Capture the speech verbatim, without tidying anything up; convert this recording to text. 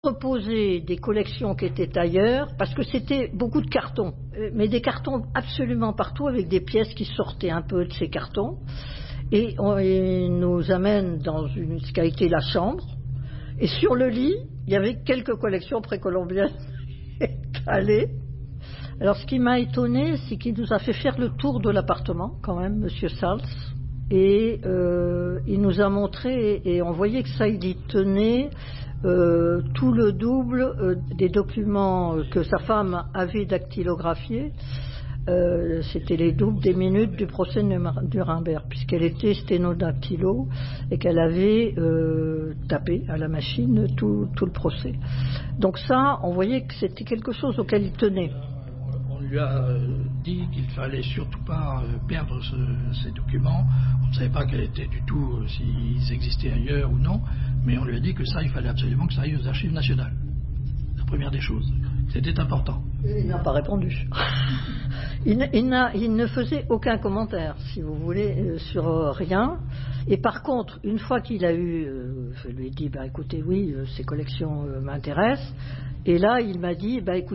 Reposer des collections qui étaient ailleurs, parce que c'était beaucoup de cartons, mais des cartons absolument partout avec des pièces qui sortaient un peu de ces cartons. Et on et nous amène dans une, ce qui a été la chambre. Et sur le lit, il y avait quelques collections précolombiennes étalées. Alors ce qui m'a étonné, c'est qu'il nous a fait faire le tour de l'appartement, quand même, Monsieur Sals. Et euh, il nous a montré, et, et on voyait que ça, il y tenait euh, tout le double euh, des documents que sa femme avait dactylographiés. Euh, c'était les doubles des minutes du procès de Nuremberg, puisqu'elle était sténodactylo et qu'elle avait euh, tapé à la machine tout, tout le procès. Donc ça, on voyait que c'était quelque chose auquel il tenait. On lui a dit qu'il fallait surtout pas perdre ce, ces documents. On ne savait pas quel était du tout euh, s'ils existaient ailleurs ou non, mais on lui a dit que ça, il fallait absolument que ça aille aux archives nationales. La première des choses. C'était important. Il n'a pas répondu. il, ne, il, n'a, il ne faisait aucun commentaire, si vous voulez, euh, sur euh, rien. Et par contre, une fois qu'il a eu, euh, je lui ai dit, bah, écoutez, oui, euh, ces collections euh, m'intéressent. Et là, il m'a dit, bah, écoutez,